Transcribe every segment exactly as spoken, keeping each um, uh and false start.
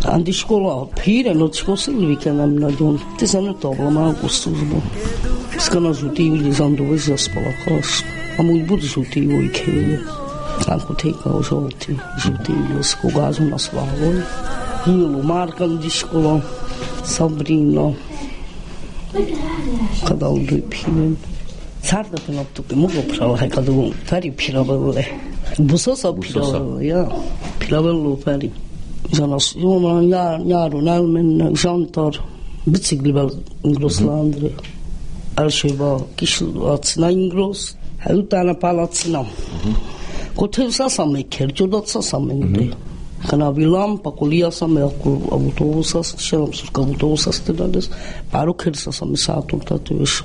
Handiskola, híren ocskó Szilvike nem nagyon. tizenöt ablam augusztusban. Szkana zsuti, ugye zandó és zaszpalakas. Amúgy bud zsuti új kéje.Ánko téka zsolti, zsuti, az kogázon a szlávon. Híló Márka handiskola, Sabrina. Kadal dőp híven. Szárdaten adtuk, maga prala, kadó, feri piravelle. Buszosza piravelle, ja. Piravelló feri. Zanas, jó van, nyár, nyáron elmennek, zsantar, biciklivel Ingroszlandra. Elsőben a kis lacina Ingrósz, hát utána palacina. Kotthév szaszamé kertjodat szaszamé. Kana vilám, pakolija szamé, akkor autóbuszaszt, sem szurka autóbuszaszt tudod, páró kerszaszamé szátoltat ősó.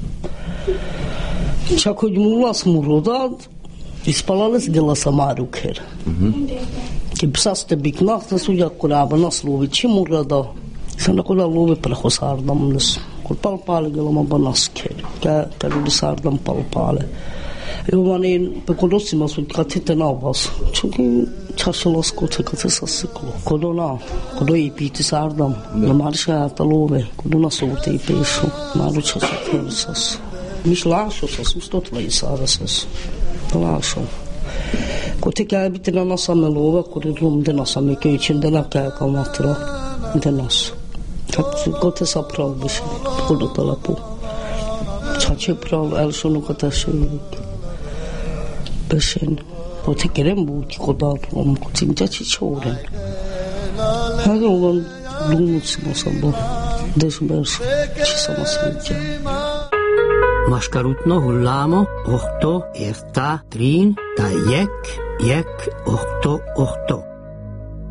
Csak hogy múlasz murodad, ispalales gelasa máruker. Kipszászte biknak, az ugye akkorában azt lóvi csimurada, hiszen akkor a lóvi prehoszárdam lesz. Akkor palpále gelom abban azt kér. Kerüli szárdam palpále. Jó van, én pekodossim azt, hogy katite navasz. Csak én csásalaszkot, hogy kateszasziklo. Kodona, kodo építi szárdam. De már is állt a lóvi. Kodona szót épésú. Már úgy csásat felszász. Mis lásos, az usztott vagy szárasz. Lásom. Ko te kell biti na nasa me lova, ko te rum de nasa me köychen de na kell kamatra de nas. Hát ko te szapral bisi, kodot alapú. Csacsi pral elsőnök a tessék. Besen. Ko te kerem búti kodát, om ko cincacsi csóren. Hát jó van, lumutsz moszabba. Desbers, csiszamaszintja. Maskarutno hulláma, ohto, érta, trín, ta jek, jek, ohto, ohto.